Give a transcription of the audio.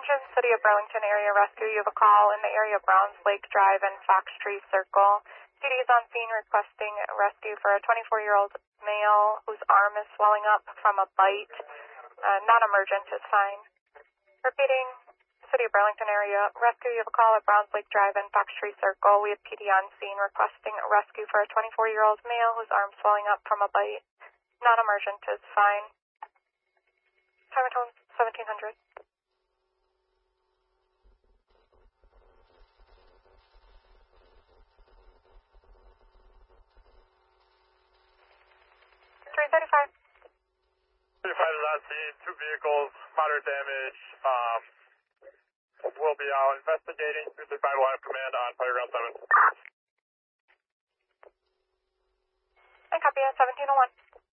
Attention, City of Burlington Area Rescue. You have a call in the area of Browns Lake Drive and Fox Tree Circle. PD is on scene requesting rescue for a 24-year-old male whose arm is swelling up from a bite. Non-emergent is fine. Repeating, City of Burlington Area Rescue. You have a call at Browns Lake Drive and Fox Tree Circle. We have PD on scene requesting rescue for a 24-year-old male whose arm is swelling up from a bite. Non-emergent is fine. Time at home, 1700. 335. 35 is on scene, 2 vehicles, moderate damage. We'll be out investigating. 335 will have command on Fireground 7. And copy at 1701.